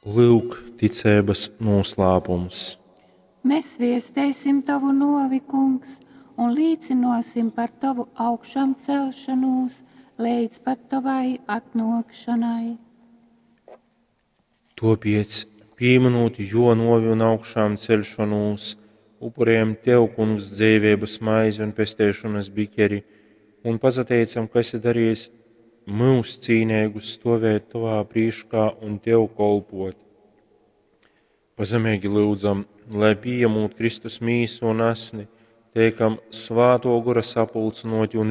Lūk, ticības noslēpums. Mēs viestēsim tavu novi, kungs, un līdzinosim par tavu augšām celšanos līdz pat tavai atnākšanai. Topiec, pieminot jo novi un augšām celšanos, upurējam Tev, kungs, dzīvības maizi un pestēšanas bikeri, un pazateicam, kas ir darījis mūs cīnīgus stāvēt Tavā priekšā un Tev kolpot. Pazemīgi lūdzam, lai pieņemot Kristus mīsu un asni, teikam svāto gura sapulcinoti un